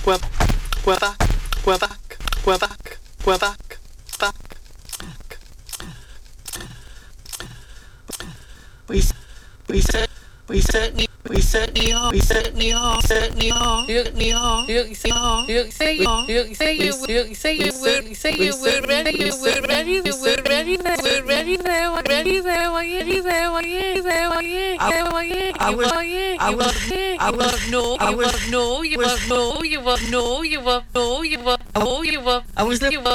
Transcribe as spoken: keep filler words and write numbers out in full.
we're, we're back, we're back, we're back, we're back, back. We, we said, we certainly, we certainly are, we certainly are, certainly are, certainly are. You say, you say, you say, you you say, you were, you say, you were ready, you were ready, you were ready, you were ready there, ready there, ready there, ready there, ready there. I was, I was, I was, no, I was, no, you was, no, you was, no, you was, no, you was, no, you was, I was, you were.